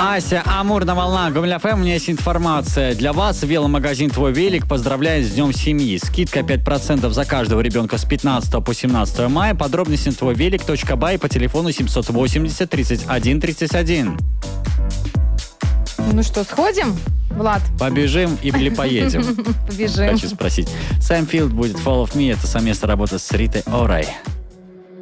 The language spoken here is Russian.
Ася, Амур на волнах. Гомель ФМ, у меня есть информация. Для вас веломагазин «Твой велик» поздравляет с Днем семьи. Скидка 5% за каждого ребенка с 15 по 17 мая. Подробности на твойвелик.бай по телефону 780 31 31. Ну что, сходим, Влад? Побежим или поедем? Побежим. Хочу спросить. Sam Field будет Fall of Me. Это совместная работа с Ритой Орой.